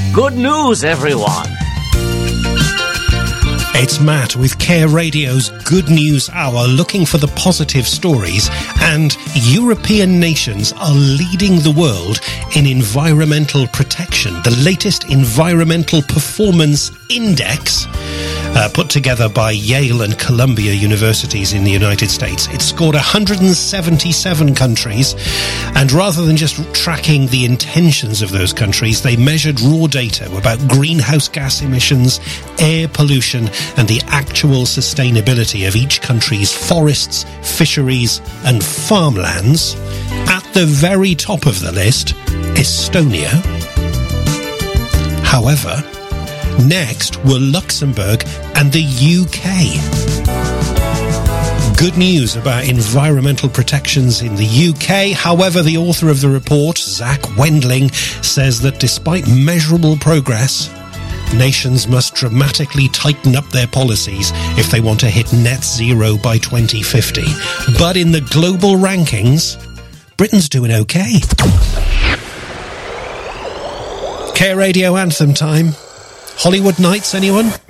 Good news, everyone. It's Matt with Care Radio's Good News Hour, looking for the positive stories. And European nations are leading the world in environmental protection. The latest Environmental Performance Index, put together by Yale and Columbia Universities in the United States. It scored 177 countries, and rather than just tracking the intentions of those countries, they measured raw data about greenhouse gas emissions, air pollution, and the actual sustainability of each country's forests, fisheries, and farmlands. At the very top of the list, Estonia. However, next were Luxembourg and the UK. Good news about environmental protections in the UK. However, the author of the report, Zach Wendling, says that despite measurable progress, nations must dramatically tighten up their policies if they want to hit net zero by 2050. But in the global rankings, Britain's doing okay. Care Radio anthem time. Hollywood Nights, anyone?